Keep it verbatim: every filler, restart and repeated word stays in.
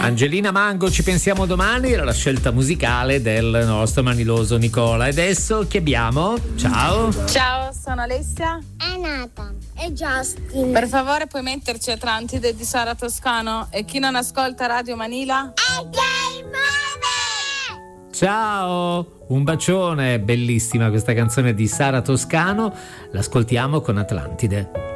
Angelina Mango, ci pensiamo domani, era la scelta musicale del nostro maniloso Nicola. E adesso chi abbiamo? Ciao. Ciao, sono Alessia. È Nathan. E Justin. Per favore puoi metterci Atlantide di Sara Toscano, e chi non ascolta Radio Manila è Game Over. Ciao, un bacione, bellissima questa canzone di Sara Toscano, l'ascoltiamo con Atlantide.